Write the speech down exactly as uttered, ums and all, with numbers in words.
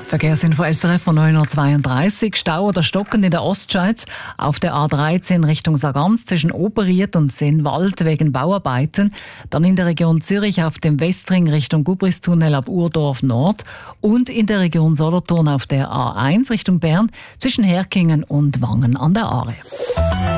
Verkehrsinfo S R F von neun Uhr zweiunddreißig. Stau oder Stocken in der Ostschweiz auf der A dreizehn Richtung Sargans zwischen Oberried und Sennwald wegen Bauarbeiten. Dann in der Region Zürich auf dem Westring Richtung Gubristunnel ab Urdorf Nord und in der Region Solothurn auf der A eins Richtung Bern zwischen Herkingen und Wangen an der Aare.